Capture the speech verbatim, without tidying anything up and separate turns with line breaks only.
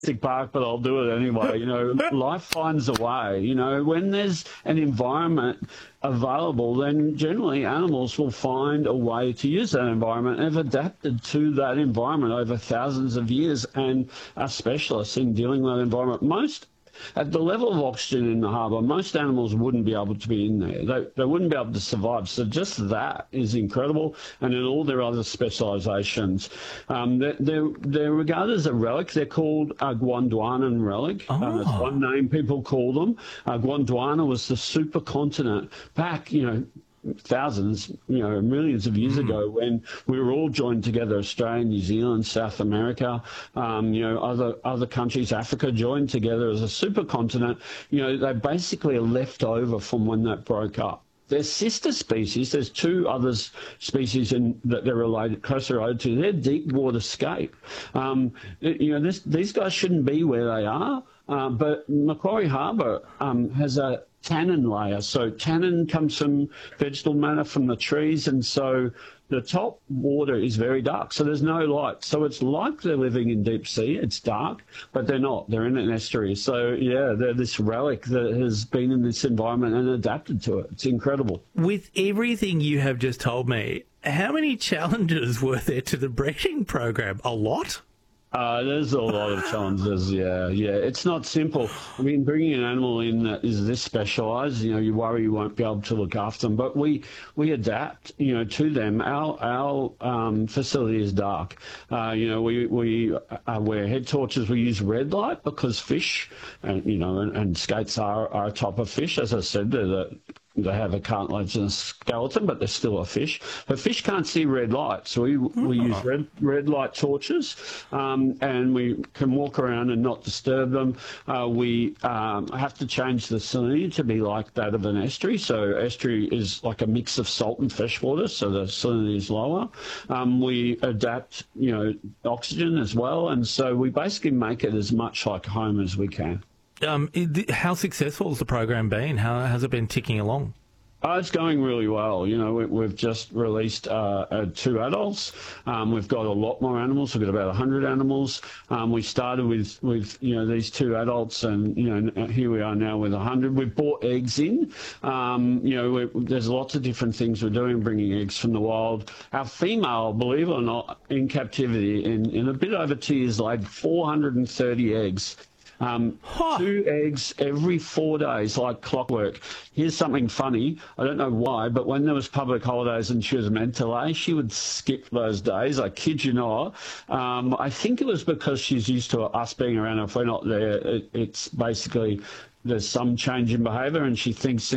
Jurassic Park, but I'll do it anyway. You know, life finds a way. You know, when there's an environment available, then generally animals will find a way to use that environment and have adapted to that environment over thousands of years and are specialists in dealing with that environment. Most At the level of oxygen in the harbour, most animals wouldn't be able to be in there. They, they wouldn't be able to survive. So just that is incredible. And in all their other specialisations, um, they're, they're, they're regarded as a relic. They're called a Gondwanan relic.
Oh.
Uh, that's one name people call them. Uh, Gondwana was the supercontinent back, you know, thousands, you know, millions of years mm. ago, when we were all joined together, Australia, New Zealand, South America, um, you know, other other countries, Africa, joined together as a supercontinent. You know, they basically are left over from when that broke up. Their sister species, there's two other species in, that they're related, closely related to. They're deep water scape. Um, you know, this, these guys shouldn't be where they are, uh, but Macquarie Harbour um, has a tannin layer. So tannin comes from vegetable matter from the trees, and so the top water is very dark, so there's no light. So it's like they're living in deep sea. It's dark, but they're not. They're in an estuary. So, yeah, they're this relic that has been in this environment and adapted to it. It's incredible.
With everything you have just told me, how many challenges were there to the breeding program? A lot?
Uh, there's a lot of challenges, yeah, yeah. It's not simple. I mean, bringing an animal in that is this specialised, you know, you worry you won't be able to look after them, but we we adapt, you know, to them. Our our um, facility is dark. Uh, you know, we we uh, wear head torches. We use red light because fish, and you know, and, and skates are, are a type of fish. As I said, they're the They have a cartilaginous skeleton, but they're still a fish. But fish can't see red light, so we we
Oh.
use red red light torches, um, and we can walk around and not disturb them. Uh, we um, have to change the salinity to be like that of an estuary. So estuary is like a mix of salt and fresh water, so the salinity is lower. Um, we adapt, you know, oxygen as well, and so we basically make it as much like home as we can.
Um, how successful has the program been? How has it been ticking along?
Uh, it's going really well. You know, we, we've just released uh, uh, two adults. Um, we've got a lot more animals. We've got about one hundred animals. Um, we started with, with, you know, these two adults, and, you know, here we are now with one hundred. We've brought eggs in. Um, you know, we're, there's lots of different things we're doing, bringing eggs from the wild. Our female, believe it or not, in captivity, in, in a bit over two years, laid four hundred thirty eggs. Um, huh. Two eggs every four days, like clockwork. Here's something funny. I don't know why, but when there was public holidays and she was meant to lay, she would skip those days. I kid you not. Um, I think it was because she's used to us being around. If we're not there, it, it's basically there's some change in behaviour, and she thinks